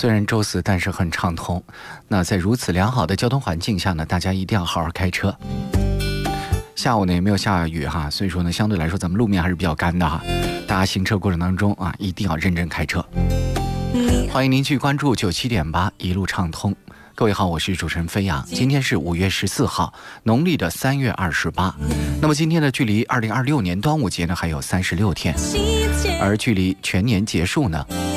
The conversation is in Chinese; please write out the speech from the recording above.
虽然周四，但是很畅通。那在如此良好的交通环境下呢，大家一定要好好开车。下午呢也没有下雨哈，所以说呢相对来说咱们路面还是比较干的哈。大家行车过程当中啊，一定要认真开车。欢迎您去关注97.8一路畅通。各位好，我是主持人飞扬。今天是5月14号，农历的3月28。那么今天呢，距离2026年端午节呢还有36天，而距离全年结束呢